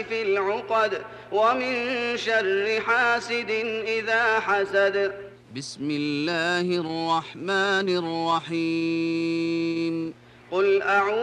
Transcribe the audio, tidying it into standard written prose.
في العقد ومن شر حاسد إذا حسد. بسم الله الرحمن الرحيم. قل أعوذ